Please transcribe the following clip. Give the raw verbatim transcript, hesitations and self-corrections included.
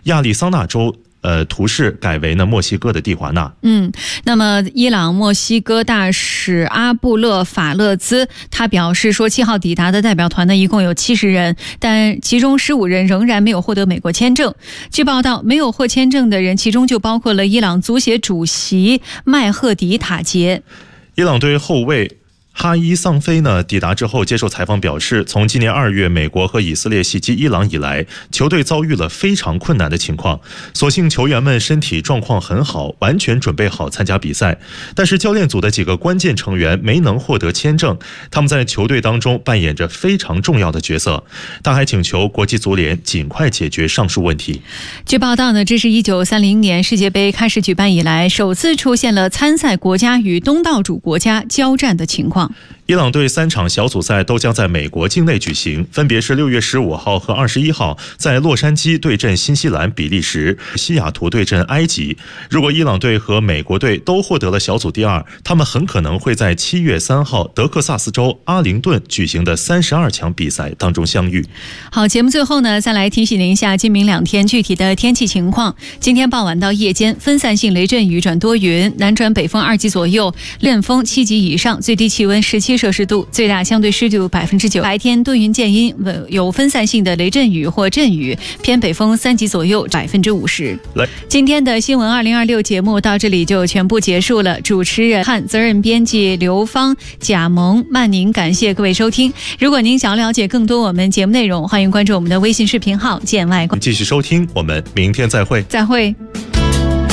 亚利桑那州呃，图示改为呢墨西哥的蒂华纳。 嗯，那么伊朗墨西哥大使阿布勒法勒兹他表示说，七号抵达的代表团呢一共有七十人，但其中十五人仍然没有获得美国签证。据报道，没有获签证的人其中就包括了伊朗足协主席麦赫迪塔杰。 伊朗队后卫哈伊桑菲呢抵达之后接受采访表示，从今年二月美国和以色列袭击伊朗以来，球队遭遇了非常困难的情况，所幸球员们身体状况很好，完全准备好参加比赛，但是教练组的几个关键成员没能获得签证，他们在球队当中扮演着非常重要的角色。他还请求国际足联尽快解决上述问题。 据报道呢，这是一九三零年世界杯开始举办以来首次出现了参赛国家与东道主国家交战的情况。 伊朗队三场小组赛都将在美国境内举行，分别是六月十五号和二十一号在洛杉矶对阵新西兰、比利时，西雅图对阵埃及。如果伊朗队和美国队都获得了小组第二，他们很可能会在七月三号德克萨斯州阿灵顿举行的三十二强比赛当中相遇。 好，节目最后呢，再来提醒您一下今明两天具体的天气情况。今天傍晚到夜间分散性雷阵雨转多云，南转北风二级左右，阵风七级以上，最低气温十七摄氏度，最大相对湿度百分之九。白天多云见阴，有分散性的雷阵雨或阵雨，偏北风三级左右，百分之五十。今天的新闻二零二六节目到这里就全部结束了。主持人汉，责任编辑刘芳、贾萌、曼宁，感谢各位收听。如果您想了解更多我们节目内容，欢迎关注我们的微信视频号“见外观”。 继续收听，我们明天再会。 再会。